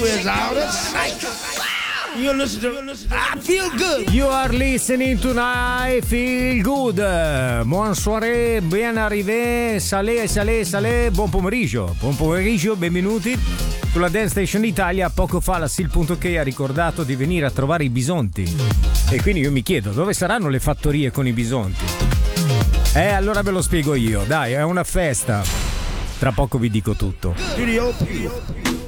you is out of sight. You listen to I Feel Good. You are listening to I Feel Good. Buon soirée, ben arrivé, salé, buon pomeriggio, benvenuti sulla Dance Station Italia. Poco fa la Sil.k ha ricordato di venire a trovare i bisonti. E quindi io mi chiedo, dove saranno le fattorie con i bisonti? Allora ve lo spiego io, dai, è una festa. Tra poco vi dico tutto. Studio.